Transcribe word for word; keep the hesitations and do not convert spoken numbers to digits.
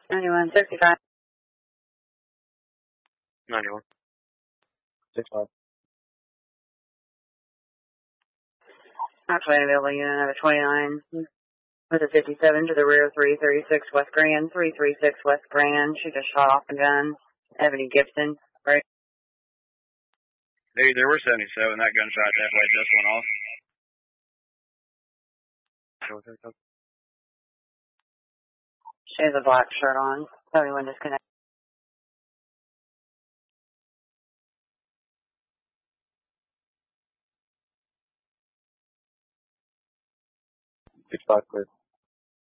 ninety-one sixty-five. ninety-one. sixty-five. Actually, I'll be able to get another twenty-nine with a fifty-seven to the rear, three thirty-six West Grand, three thirty-six West Grand. She just shot off the gun. Ebony Gibson, right? Hey, there were seventy-seven. That gunshot definitely just went off. She has a black shirt on. Everyone disconnected. sixty-five clear.